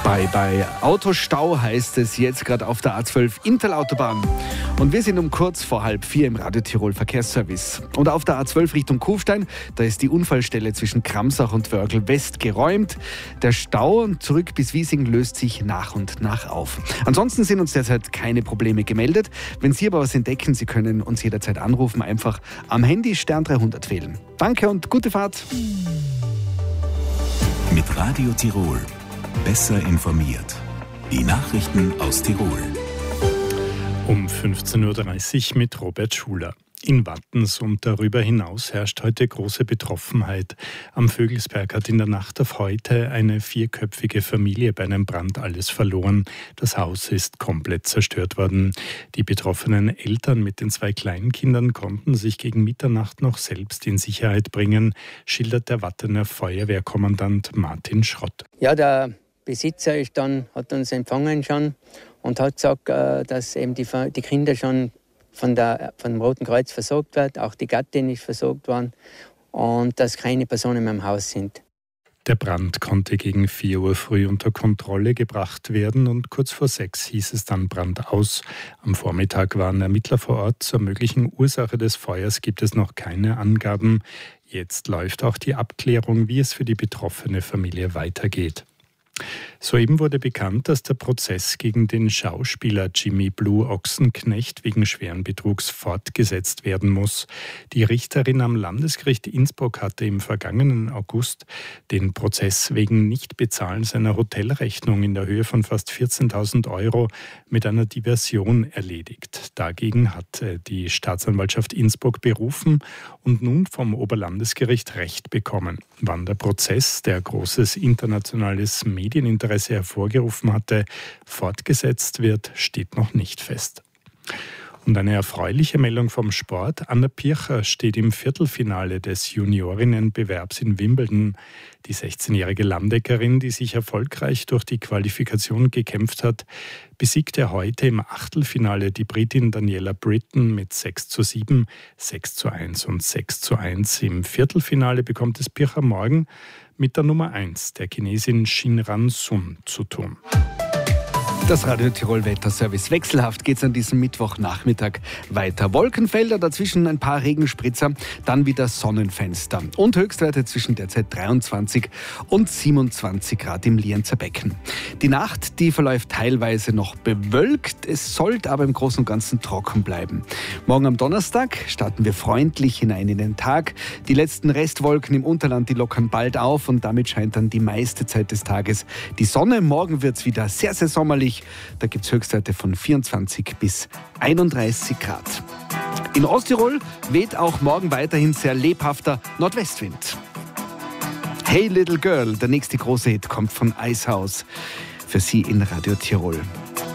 Bei Autostau heißt es jetzt gerade auf der A12 Interlautobahn. Und wir sind um kurz vor 3:30 im Radio Tirol Verkehrsservice. Und auf der A12 Richtung Kufstein, da ist die Unfallstelle zwischen Kramsach und Wörgl West geräumt. Der Stau zurück bis Wiesing löst sich nach und nach auf. Ansonsten sind uns derzeit keine Probleme gemeldet. Wenn Sie aber was entdecken, Sie können uns jederzeit anrufen, einfach am Handy Stern 300 wählen. Danke und gute Fahrt. Mit Radio Tirol. Besser informiert. Die Nachrichten aus Tirol. Um 15.30 Uhr mit Robert Schuler. In Wattens und darüber hinaus herrscht heute große Betroffenheit. Am Vögelsberg hat in der Nacht auf heute eine 4-köpfige Familie bei einem Brand alles verloren. Das Haus ist komplett zerstört worden. Die betroffenen Eltern mit den 2 Kleinkindern konnten sich gegen Mitternacht noch selbst in Sicherheit bringen, schildert der Wattener Feuerwehrkommandant Martin Schrott. Ja, der Besitzer hat uns empfangen schon und hat gesagt, dass eben die Kinder schon vom Roten Kreuz versorgt werden, auch die Gattin ist versorgt worden und dass keine Personen mehr im Haus sind. Der Brand konnte gegen 4 Uhr früh unter Kontrolle gebracht werden und kurz vor 6 hieß es dann Brand aus. Am Vormittag waren Ermittler vor Ort. Zur möglichen Ursache des Feuers gibt es noch keine Angaben. Jetzt läuft auch die Abklärung, wie es für die betroffene Familie weitergeht. Soeben wurde bekannt, dass der Prozess gegen den Schauspieler Jimmy Blue Ochsenknecht wegen schweren Betrugs fortgesetzt werden muss. Die Richterin am Landesgericht Innsbruck hatte im vergangenen August den Prozess wegen Nichtbezahlen seiner Hotelrechnung in der Höhe von fast 14.000 Euro mit einer Diversion erledigt. Dagegen hat die Staatsanwaltschaft Innsbruck berufen und nun vom Oberlandesgericht Recht bekommen. Wann der Prozess, der großes internationales Medieninteresse hervorgerufen hatte, fortgesetzt wird, steht noch nicht fest. Und eine erfreuliche Meldung vom Sport. Anna Pircher steht im Viertelfinale des Juniorinnenbewerbs in Wimbledon. Die 16-jährige Landeckerin, die sich erfolgreich durch die Qualifikation gekämpft hat, besiegte heute im Achtelfinale die Britin Daniela Britton mit 6:7, 6:1 und 6:1. Im Viertelfinale bekommt es Pircher morgen mit der Nummer 1, der Chinesin Shinran Sun, zu tun. Das Radio Tirol Wetterservice. Wechselhaft geht es an diesem Mittwochnachmittag weiter. Wolkenfelder, dazwischen ein paar Regenspritzer, dann wieder Sonnenfenster. Und Höchstwerte zwischen derzeit 23 und 27 Grad im Lienzer Becken. Die Nacht, die verläuft teilweise noch bewölkt. Es sollte aber im Großen und Ganzen trocken bleiben. Morgen am Donnerstag starten wir freundlich hinein in den Tag. Die letzten Restwolken im Unterland, die lockern bald auf und damit scheint dann die meiste Zeit des Tages die Sonne. Morgen wird es wieder sehr, sehr sommerlich. Da gibt es Höchstwerte von 24 bis 31 Grad. In Osttirol weht auch morgen weiterhin sehr lebhafter Nordwestwind. Hey Little Girl, der nächste große Hit kommt von Icehouse. Für Sie in Radio Tirol.